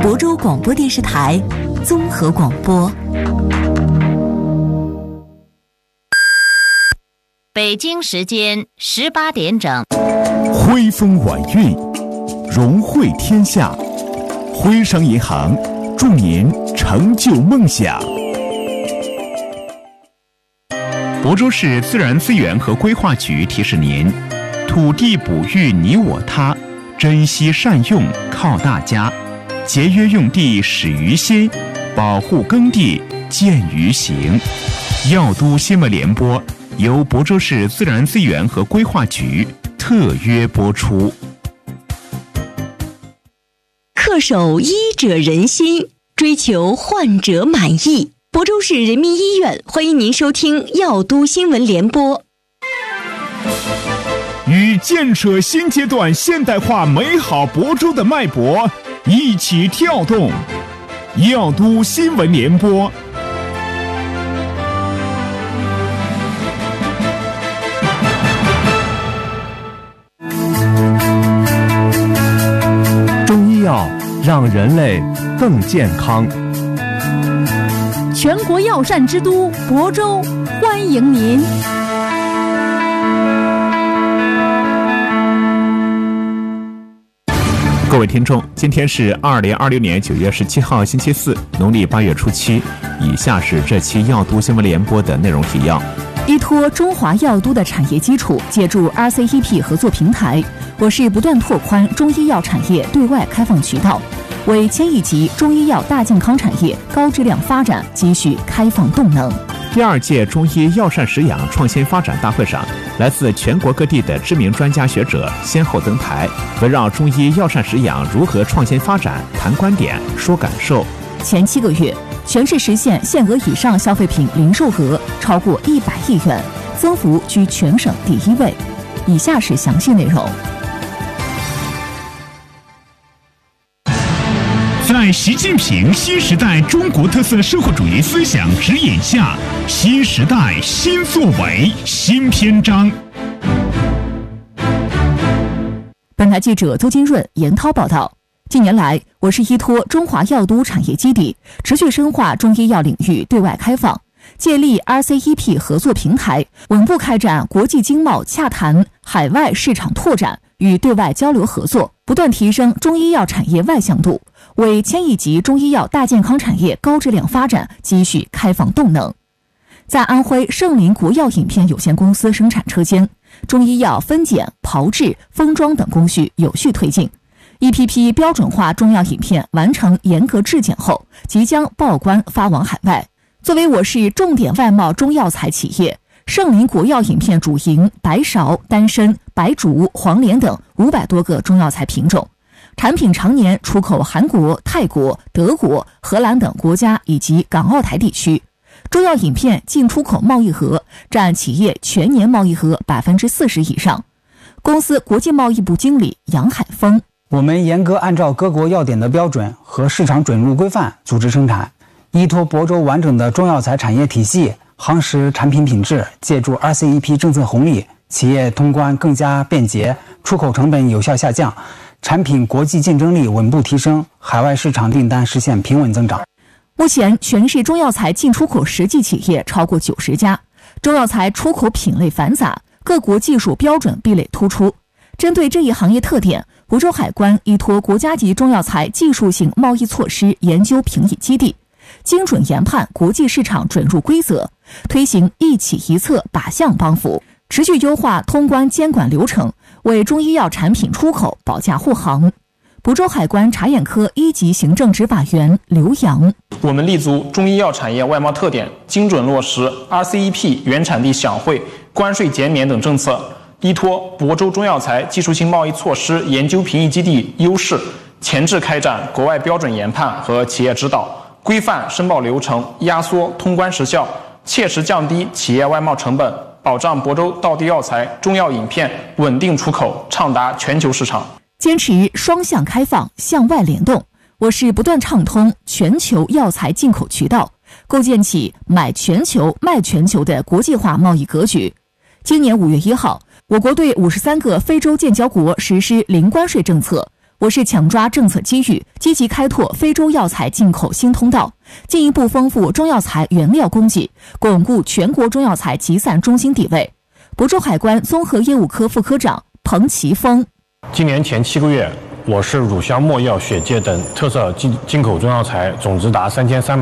亳州广播电视台综合广播。 北京时间18点整。 徽风晚运，荣汇天下。徽商银行祝您成就梦想。亳州市自然资源和规划局提示您：土地哺育你我他，珍惜善用靠大家，节约用地始于心，保护耕地见于行。药都新闻联播由亳州市自然资源和规划局特约播出。 恪守医者仁心，追求患者满意。亳州市人民医院欢迎您收听药都新闻联播。 与建设新阶段现代化美好亳州的脉搏一起跳动，药都新闻联播。 中医药让人类更健康。 全国药膳之都亳州，欢迎您。 各位听众，今天是2026年9月17号星期四，农历8月初7。以下是这期药都新闻联播的内容提要。 依托中华药都的产业基础，借助 RCEP 合作平台，我市不断拓宽中医药产业对外开放渠道，为千亿级中医药大健康产业高质量发展积蓄开放动能。 第2届中医药膳食养创新发展大会上，来自全国各地的知名专家学者先后登台，围绕中医药膳食养如何创新发展谈观点、说感受。 前7个月，全市实现限额以上消费品零售额超过100亿元，增幅居全省第1位。以下是详细内容。 在习近平新时代中国特色社会主义思想指引下，新时代新作为新篇章。 本台记者邹金润、严涛报道。近年来，我市依托中华药都产业基底，持续深化中医药领域对外开放，借力 RCEP 合作平台，稳步开展国际经贸洽谈、海外市场拓展与对外交流合作，不断提升中医药产业外向度，为千亿级中医药大健康产业高质量发展积蓄开放动能。在安徽盛林国药饮片有限公司生产车间，中医药分拣、炮制、封装等工序有序推进。一批批标准化中药饮片完成严格质检后，即将报关发往海外。作为我市重点外贸中药材企业，盛林国药饮片主营白芍、丹参、白术、黄连等500多个中药材品种，产品常年出口韩国、泰国、德国、荷兰等国家以及港澳台地区。中药饮片进出口贸易额占企业全年贸易额40%以上。公司国际贸易部经理杨海峰： 我们严格按照各国药典的标准和市场准入规范组织生产，依托亳州完整的中药材产业体系，夯实产品品质，借助 RCEP 政策红利，企业通关更加便捷，出口成本有效下降，产品国际竞争力稳步提升，海外市场订单实现平稳增长。 目前，全市中药材进出口实际企业超过90家，中药材出口品类繁杂，各国技术标准壁垒突出。针对这一行业特点，亳州海关依托国家级中药材技术性贸易措施研究评议基地，精准研判国际市场准入规则，推行一起一策靶向帮扶，持续优化通关监管流程，为中医药产品出口保驾护航。亳州海关查验科1级行政执法员刘洋： 我们立足中医药产业外贸特点，精准落实 RCEP 原产地享惠、关税减免等政策，依托亳州中药材技术性贸易措施研究评议基地优势，前置开展国外标准研判和企业指导，规范申报流程，压缩通关时效，切实降低企业外贸成本，保障亳州道地药材、中药饮片稳定出口，畅达全球市场。 坚持双向开放、向外联动，我市不断畅通全球药材进口渠道，构建起买全球、卖全球的国际化贸易格局。今年5月1号，我国对53个非洲建交国实施零关税政策， 我市抢抓政策机遇，积极开拓非洲药材进口新通道，进一步丰富中药材原料供给，巩固全国中药材集散中心地位。亳州海关综合业务科副科长彭奇峰： 今年前7个月，我市乳香、没药、血芥等特色进口中药材总值达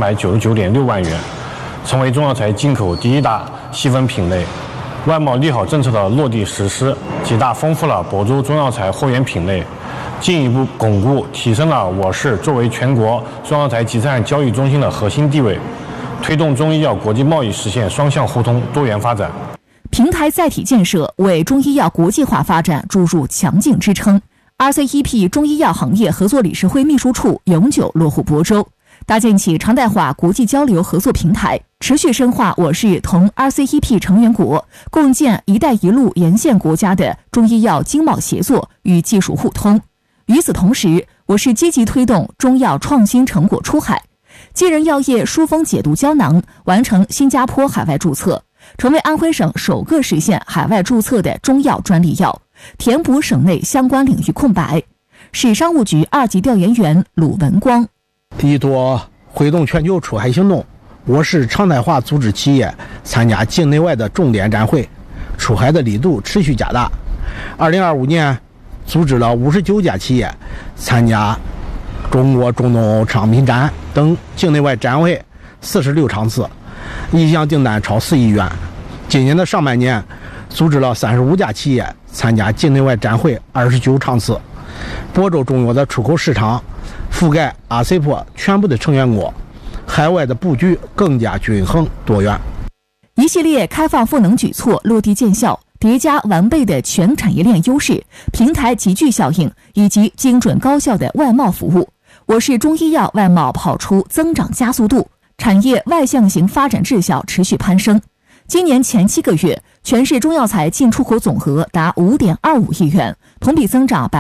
3399.6万元，成为中药材进口第一大细分品类。外贸利好政策的落地实施，极大丰富了亳州中药材货源品类，进一步巩固提升了我市作为全国中药材集散交易中心的核心地位，推动中医药国际贸易实现双向互通、多元发展。 平台载体建设为中医药国际化发展注入强劲支撑。RCEP 中医药行业合作理事会秘书处永久落户亳州，搭建起常态化国际交流合作平台，持续深化我市同 RCEP 成员国共建“一带一路”沿线国家的中医药经贸协作与技术互通。与此同时，我市积极推动中药创新成果出海，继人药业疏风解毒胶囊完成新加坡海外注册，成为安徽省首个实现海外注册的中药专利药，填补省内相关领域空白。市商务局2级调研员鲁文光： 依托挥动全球出海行动，我市常态化组织企业参加境内外的重点展会，出海的力度持续加大。2025年组织了59家企业参加中国中东商品展等境内外展会46场次，意向订单超4亿元。今年的上半年组织了35家企业参加境内外展会29场次。亳州中药的出口市场覆盖RCEP全部的成员国，海外的布局更加均衡多元。 一系列开放赋能举措落地见效，叠加完备的全产业链优势、平台集聚效应以及精准高效的外贸服务，我市中医药外贸跑出增长加速度，产业外向型发展质效持续攀升。今年前7个月，全市中药材进出口总额达5.25亿元，同比增长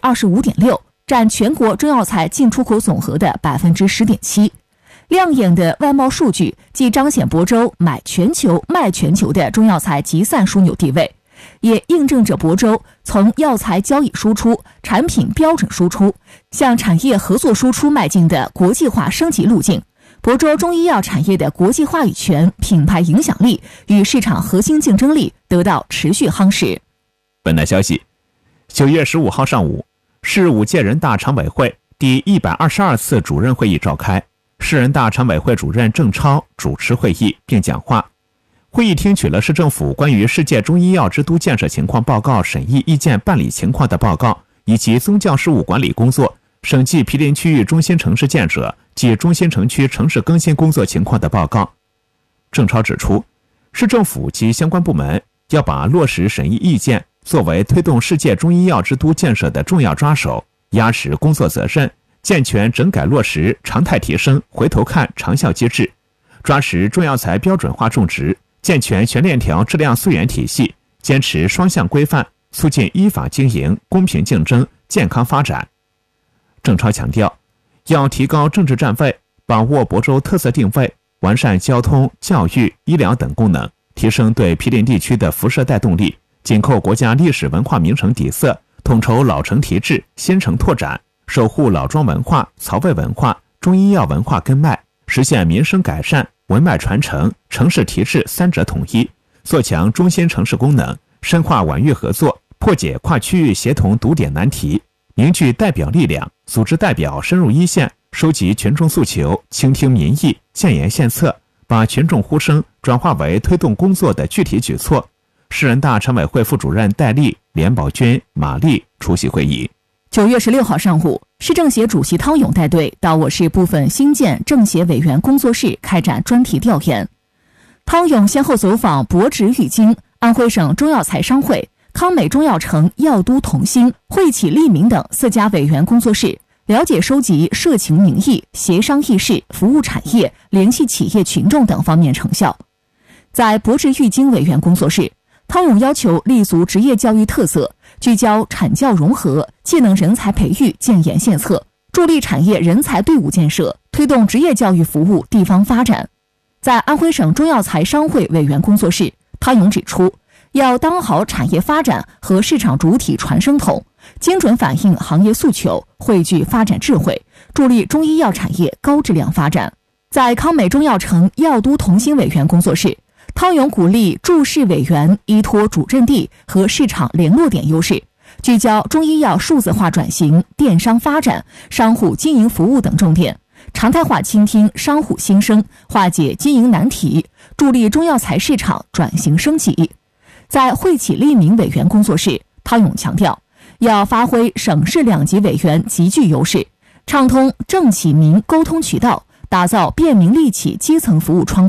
25.6%，占全国中药材进出口总额的10.7%。亮眼的外贸数据既彰显亳州买全球、卖全球的中药材集散枢纽地位，也印证着亳州从药材交易输出、产品标准输出向产业合作输出迈进的国际化升级路径。亳州中医药产业的国际话语权、品牌影响力与市场核心竞争力得到持续夯实。 本台消息，9月15号上午，市5届人大常委会第122次主任会议召开，市人大常委会主任郑超主持会议并讲话。会议听取了市政府关于世界中医药之都建设情况报告审议意见办理情况的报告，以及宗教事务管理工作、审计毗邻区域中心城市建设及中心城区城市更新工作情况的报告。郑超指出，市政府及相关部门要把落实审议意见作为推动世界中医药之都建设的重要抓手，压实工作责任，健全整改落实常态提升回头看长效机制，抓实中药材标准化种植，健全全链条质量溯源体系，坚持双向规范，促进依法经营、公平竞争、健康发展。郑超强调，要提高政治站位，把握亳州特色定位，完善交通、教育、医疗等功能，提升对毗邻地区的辐射带动力，紧扣国家历史文化名城底色，统筹老城提质、新城拓展，守护老庄文化、曹魏文化、中医药文化根脉，实现民生改善、文脉传承、城市提质3者统一，做强中心城市功能，深化皖域合作，破解跨区域协同堵点难题，凝聚代表力量，组织代表深入一线，收集群众诉求，倾听民意，献言献策，把群众呼声转化为推动工作的具体举措。市人大常委会副主任戴丽、连宝娟、马丽出席会议。 9月16号上午，市政协主席汤勇带队到我市部分新建政协委员工作室开展专题调研。汤勇先后走访博植育精、安徽省中药材商会、康美中药城、药都同心、惠启利民等4家委员工作室，了解收集社情民意、协商议事、服务产业、联系企业群众等方面成效。在博植育精委员工作室，汤勇要求立足职业教育特色，聚焦产教融合、技能人才培育，建言献策，助力产业人才队伍建设，推动职业教育服务地方发展。在安徽省中药材商会委员工作室，汤勇指出，要当好产业发展和市场主体传声筒， 精准反映行业诉求，汇聚发展智慧，助力中医药产业高质量发展。在康美中药城药都同心委员工作室，汤勇鼓励驻市委员依托主阵地和市场联络点优势，聚焦中医药数字化转型、电商发展、商户经营服务等重点，常态化倾听商户心声，化解经营难题，助力中药材市场转型升级。在惠企利民委员工作室，汤勇强调，要发挥省市两级委员集聚优势，畅通政企民沟通渠道，打造便民利企基层服务窗口。